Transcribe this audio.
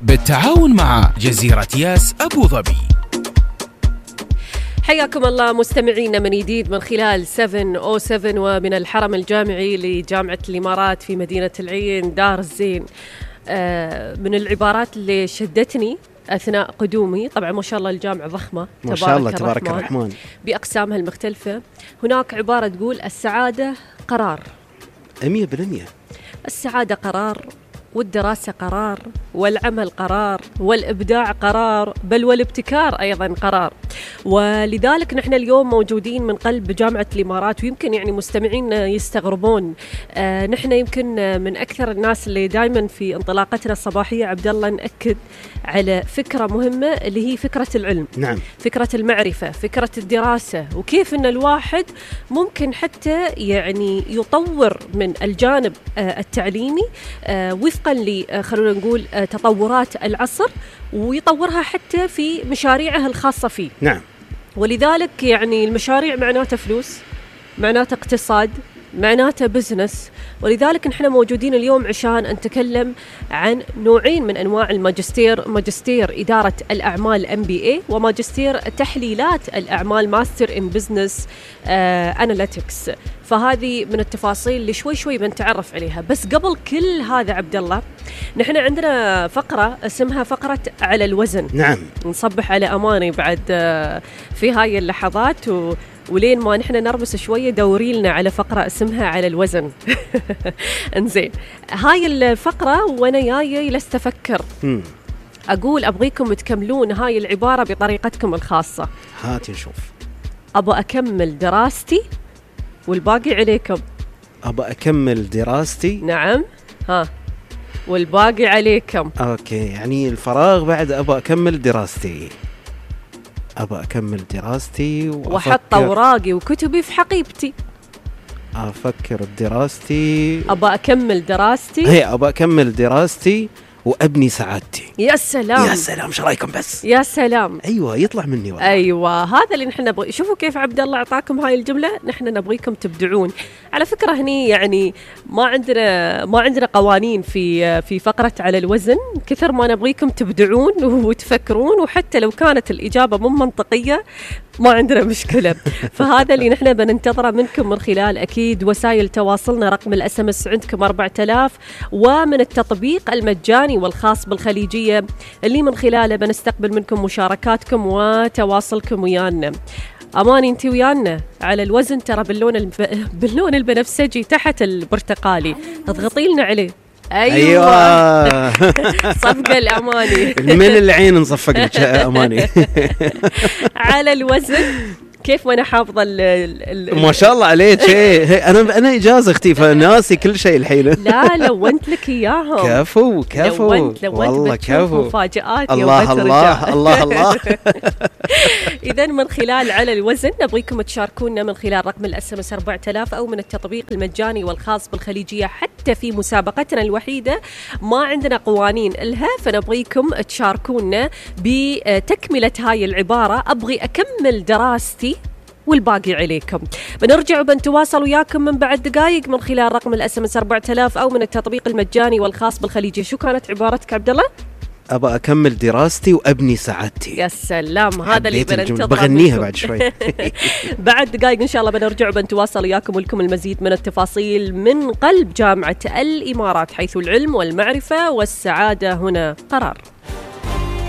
بالتعاون مع جزيرة ياس أبو ظبي. حياكم الله مستمعينا من جديد من خلال 707 ومن الحرم الجامعي لجامعة الإمارات في مدينة العين دار الزين. من العبارات اللي شدتني أثناء قدومي، طبعا ما شاء الله الجامعة ضخمة ما شاء الله تبارك الرحمن بأقسامها المختلفة. هناك عبارة تقول السعادة قرار. 100%. السعادة قرار، والدراسة قرار، والعمل قرار، والإبداع قرار، بل والابتكار أيضا قرار. ولذلك نحن اليوم موجودين من قلب جامعة الإمارات، ويمكن يعني مستمعين يستغربون. نحن يمكن من أكثر الناس اللي دائما في انطلاقتنا الصباحية عبد الله نأكد على فكرة مهمة اللي هي فكرة العلم. نعم. فكرة المعرفة، فكرة الدراسة، وكيف أن الواحد ممكن حتى يعني يطور من الجانب التعليمي وفقا خلونا نقول تطورات العصر، ويطورها حتى في مشاريعه الخاصة فيه. نعم. ولذلك يعني المشاريع معناته فلوس، معناته اقتصاد، معناته بزنس. ولذلك نحن موجودين اليوم عشان نتكلم عن نوعين من أنواع الماجستير: ماجستير إدارة الأعمال MBA، وماجستير تحليلات الأعمال ماستر إن بزنس أناليتكس. فهذه من التفاصيل اللي شوي شوي بنتعرف عليها. بس قبل كل هذا عبد الله، نحن عندنا فقرة اسمها فقرة على الوزن. نعم. نصبح على أماني بعد في هاي اللحظات ولين ما نحن نربس شوية دوري لنا على فقرة اسمها على الوزن. انزين، هاي الفقرة وانا جاي لستفكر اقول ابغيكم تكملون هاي العبارة بطريقتكم الخاصة. هات نشوف. ابغى اكمل دراستي والباقي عليكم. ابغى اكمل دراستي. نعم. ها، والباقي عليكم. اوكي، يعني الفراغ بعد ابغى اكمل دراستي. أبغى أكمل دراستي وأحط أوراقي وكتبي في حقيبتي. أفكر بدراستي. أبغى أكمل دراستي. هي أبغى أكمل دراستي وأبني سعادتي. يا سلام يا سلام، شو رأيكم بس؟ يا سلام. أيوة، يطلع مني والله. أيوة، هذا اللي نحن نبغي. شوفوا كيف عبد الله أعطاكم هاي الجملة، نحن نبغيكم تبدعون. على فكرة هني يعني ما عندنا قوانين في فقرة على الوزن، كثر ما نبغيكم تبدعون وتفكرون، وحتى لو كانت الإجابة مو منطقية ما عندنا مشكلة. فهذا اللي نحن بننتظره منكم من خلال أكيد وسائل تواصلنا. رقم الSMS عندكم 4000، ومن التطبيق المجاني والخاص بالخليجية اللي من خلاله بنستقبل منكم مشاركاتكم وتواصلكم ويانا. أماني انتي ويانا على الوزن، ترى باللون البنفسجي تحت البرتقالي، اضغطي لنا عليه. أيوة. صفقة الأماني من العين نصفق لك أماني. على الوزن كيف وانا حافظه ما شاء الله عليك. انا اجازه اختي فناسي كل شيء الحين. لا لونت لك اياهم. كفو والله كفو. مفاجآت. الله الله الله الله. اذا من خلال على الوزن نبغيكم تشاركونا من خلال رقم الSMS 4000 او من التطبيق المجاني والخاص بالخليجيه. حتى في مسابقتنا الوحيده ما عندنا قوانين لها، فنبغيكم تشاركونا بتكمله هاي العباره: ابغي اكمل دراستي والباقي عليكم. بنرجع وبنتواصل وياكم من بعد دقائق من خلال رقم الSMS 4000 أو من التطبيق المجاني والخاص بالخليجية. شو كانت عبارتك عبد الله؟ أبغى أكمل دراستي وأبني سعادتي. يا سلام، هذا اللي بننتظره. بغنيها بعد شوي. بعد دقائق إن شاء الله بنرجع وبنتواصل وياكم ولكم المزيد من التفاصيل من قلب جامعة الإمارات، حيث العلم والمعرفة والسعادة هنا قرار.